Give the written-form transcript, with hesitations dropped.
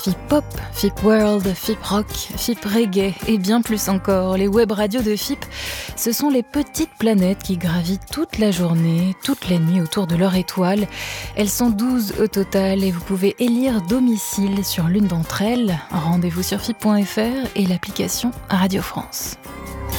FIP Pop, FIP World, FIP Rock, FIP Reggae et bien plus encore. Les web radios de FIP, ce sont les petites planètes qui gravitent toute la journée, toute la nuit autour de leur étoile. Elles sont 12 au total et vous pouvez élire domicile sur l'une d'entre elles. Rendez-vous sur FIP.fr et l'application Radio France.